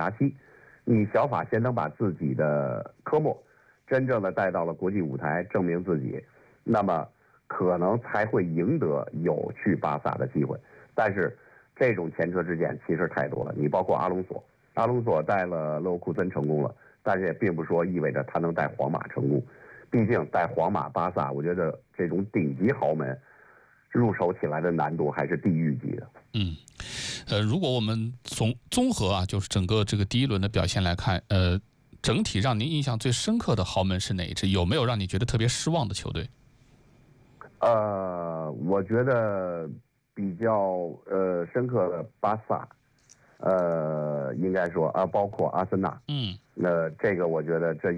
西，你小法先能把自己的科目真正的带到了国际舞台，证明自己，那么可能才会赢得有去巴萨的机会。但是这种前车之鉴其实太多了，你包括阿隆索，阿隆索带了勒沃库森成功了，但是也并不说意味着他能带皇马成功。毕竟带皇马、巴萨，我觉得这种顶级豪门入手起来的难度还是地狱级的。 如果我们从综合啊，就是整个这个第一轮的表现来看，整体让您印象最深刻的豪门是哪一支？有没有让你觉得特别失望的球队？ 我觉得比较深刻的巴萨，应该说包括阿森纳，这个我觉得这